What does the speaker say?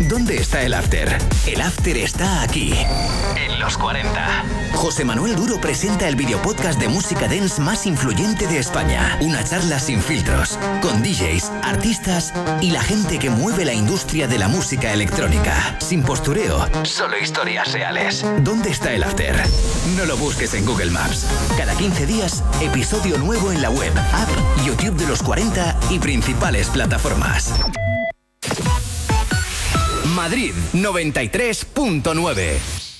¿Dónde está el after? El after está aquí, en los 40. José Manuel Duro presenta el videopodcast de música dance más influyente de España. Una charla sin filtros, con DJs, artistas y la gente que mueve la industria de la música electrónica. Sin postureo, solo historias reales. ¿Dónde está el after? No lo busques en Google Maps. Cada 15 días, episodio nuevo en la web, app, YouTube de los 40 y principales plataformas. Madrid 93.9.